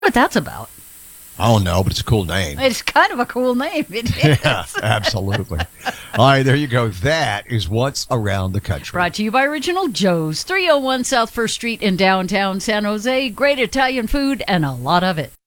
What that's about. I don't know, but it's a cool name. It's kind of a cool name. It is. Yeah, absolutely. All right, there you go. That is what's around the country. Brought to you by Original Joe's, 301 South 1st Street in downtown San Jose. Great Italian food and a lot of it.